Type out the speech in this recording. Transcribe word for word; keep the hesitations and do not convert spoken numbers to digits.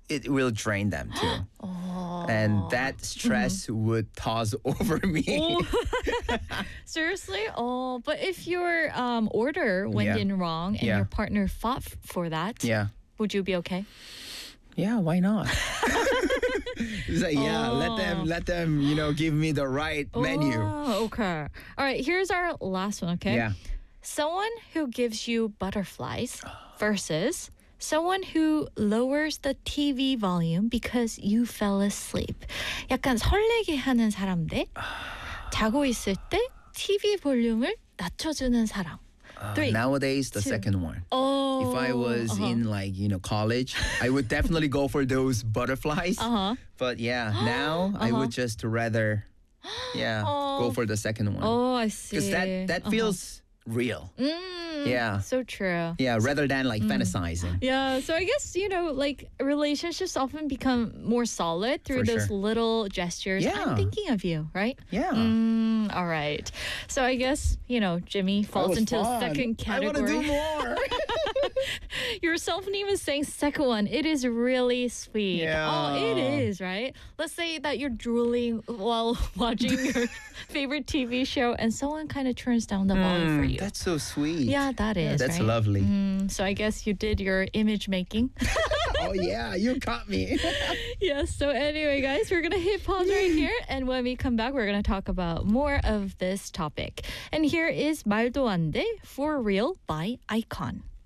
it will drain them too. Oh. And that stress mm-hmm. would toss over me. Oh. Seriously? Oh, but if your um, order went yeah. in wrong and yeah. your partner fought f- for that, yeah. would you be okay? Yeah, why not? It's like, yeah, oh. let them, let them, you know, give me the right menu. Oh, okay. All right, here's our last one, okay? Yeah. Someone who gives you butterflies versus someone who lowers the T V volume because you fell asleep. 약간 설레게 하는 사람 대 자고 있을 때 티비 볼륨을 낮춰주는 사람. Uh, Three, nowadays, the two. second one. Oh. If I was uh-huh. in like, you know, college, I would definitely go for those butterflies. Uh-huh. But yeah, now I Uh-huh. would just rather, yeah, Oh. go for the second one. Oh, I see. Because that, that Uh-huh. feels real. Mm, Yeah. So true. Yeah, rather than like fantasizing. Yeah, so I guess, you know, like relationships often become more solid through For those sure. little gestures. Yeah. I'm thinking of you, right? Yeah. Mm, all right. So I guess, you know, Jimmy falls into the second category. I want to do more. Your self-name is saying second one. It is really sweet. Yeah. Oh, it is, right? Let's say that you're drooling while watching your favorite T V show and someone kind of turns down the volume for Mm, you. That's so sweet. Yeah, that is. Yeah, that's right? lovely. Mm, so I guess you did your image making. Oh, yeah, you caught me. Yes. So anyway, guys, we're going to hit pause right here. And when we come back, we're going to talk about more of this topic. And here is 말도 안 돼, For Real by Icon.